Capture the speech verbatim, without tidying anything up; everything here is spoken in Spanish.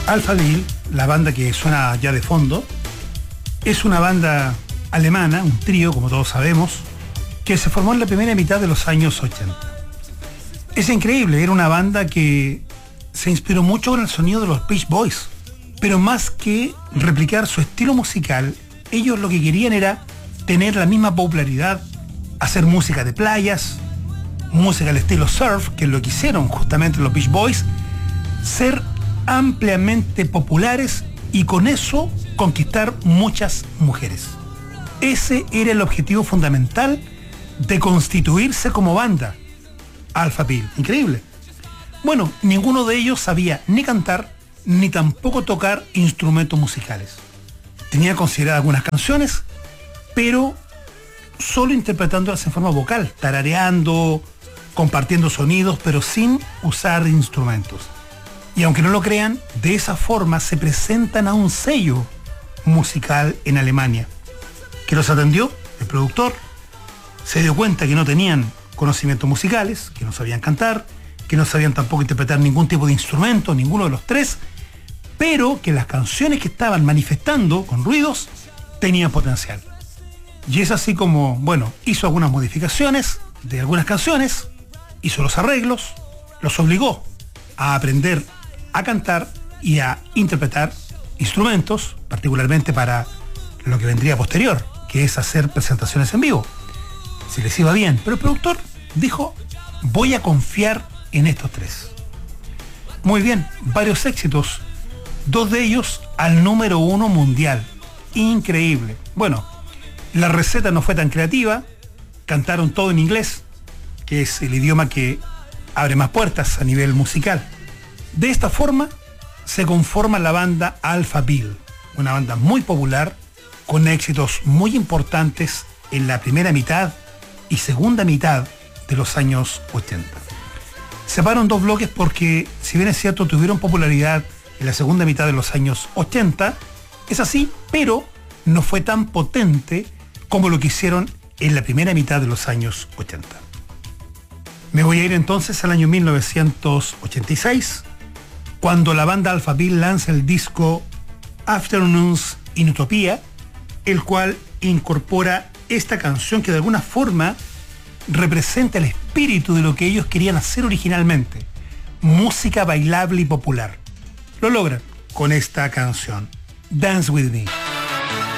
Alphaville, la banda que suena ya de fondo, es una banda alemana, un trío, como todos sabemos, que se formó en la primera mitad de los años ochenta. Es increíble, era una banda que se inspiró mucho con el sonido de los Beach Boys, pero más que replicar su estilo musical, ellos lo que querían era tener la misma popularidad, hacer música de playas, música al estilo surf, que es lo que hicieron justamente los Beach Boys, ser ampliamente populares y con eso conquistar muchas mujeres. Ese era el objetivo fundamental de constituirse como banda, Alphaville. Increíble. Bueno, ninguno de ellos sabía ni cantar ni tampoco tocar instrumentos musicales. Tenía consideradas algunas canciones, pero solo interpretándolas en forma vocal, tarareando, compartiendo sonidos, pero sin usar instrumentos. Y aunque no lo crean, de esa forma se presentan a un sello musical en Alemania, que los atendió el productor, se dio cuenta que no tenían conocimientos musicales, que no sabían cantar, que no sabían tampoco interpretar ningún tipo de instrumento, ninguno de los tres, pero que las canciones que estaban manifestando con ruidos tenían potencial. Y es así como, bueno, hizo algunas modificaciones de algunas canciones, hizo los arreglos, los obligó a aprender a cantar y a interpretar instrumentos, particularmente para lo que vendría posterior, que es hacer presentaciones en vivo. Si les iba bien, pero el productor dijo, voy a confiar en estos tres. Muy bien, varios éxitos, dos de ellos al número uno mundial. Increíble. Bueno, la receta no fue tan creativa, cantaron todo en inglés, que es el idioma que abre más puertas a nivel musical. De esta forma se conforma la banda Alphaville, una banda muy popular, con éxitos muy importantes en la primera mitad y segunda mitad de los años ochenta. Separan dos bloques porque, si bien es cierto, tuvieron popularidad en la segunda mitad de los años ochenta, es así, pero no fue tan potente como lo que hicieron en la primera mitad de los años ochenta. Me voy a ir entonces al año mil novecientos ochenta y seis, cuando la banda Alphaville lanza el disco Afternoons in Utopia, el cual incorpora esta canción que de alguna forma representa el espíritu de lo que ellos querían hacer originalmente, música bailable y popular. Lo logran con esta canción, Dance With Me.